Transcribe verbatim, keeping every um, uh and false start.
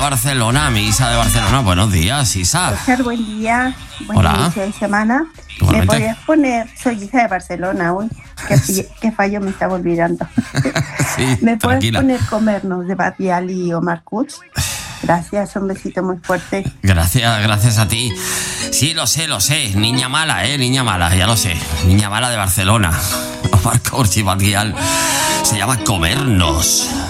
Barcelona, mi Isa de Barcelona. Buenos días, Isa. Oscar, buen día. Buen Hola. inicio de semana. Igualmente. ¿Me podrías poner? Soy Isa de Barcelona. Uy, qué, qué fallo me estaba olvidando. Sí, ¿Me puedes tranquila. poner Comernos de Badial y Omar Kurz? Gracias, un besito muy fuerte. Gracias, gracias a ti. Sí, lo sé, lo sé. Niña mala, eh, niña mala, ya lo sé. Niña mala de Barcelona. Omar Kurz y Badial. Se llama Comernos.